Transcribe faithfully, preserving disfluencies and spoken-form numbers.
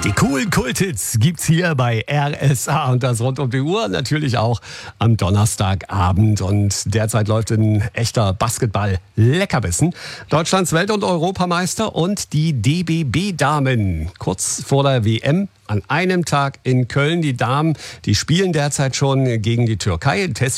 Die coolen Kulthits gibt's hier bei R S A und das rund um die Uhr, natürlich auch am Donnerstagabend. Und derzeit läuft ein echter Basketball-Leckerbissen. Deutschlands Welt- und Europameister und die D B B-Damen. Kurz vor der W M an einem Tag in Köln. Die Damen, die spielen derzeit schon gegen die Türkei. Test